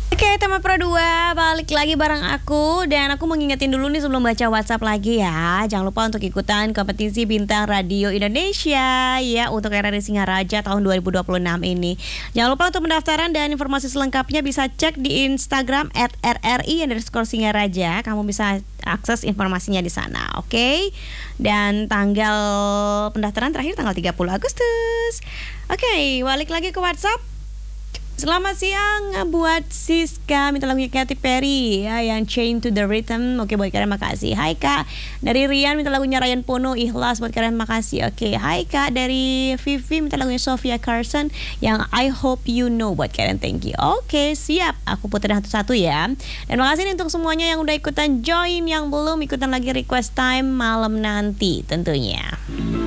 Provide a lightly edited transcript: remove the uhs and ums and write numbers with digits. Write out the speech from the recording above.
Oke, tema Pro 2 balik lagi bareng aku. Dan aku mau ngingetin dulu nih sebelum baca WhatsApp lagi ya. Jangan lupa untuk ikutan kompetisi Bintang Radio Indonesia ya untuk RRI Singaraja tahun 2026 ini. Jangan lupa untuk pendaftaran dan informasi selengkapnya bisa cek di Instagram @rri_singaraja. Kamu bisa akses informasinya di sana, oke? Dan tanggal pendaftaran terakhir tanggal 30 Agustus. Oke, balik lagi ke WhatsApp. Selamat siang buat Siska, minta lagunya Katy Perry ya yang Chain to the Rhythm. Oke, buat kalian makasih. Hai Kak, dari Rian minta lagunya Ryan Pono Ikhlas, buat kalian makasih. Oke, hai Kak, dari Vivi minta lagunya Sofia Carson yang I Hope You Know, buat kalian, thank you. Oke, siap, aku puterin satu-satu ya. Dan makasih nih untuk semuanya yang udah ikutan join, yang belum ikutan lagi request time malam nanti tentunya.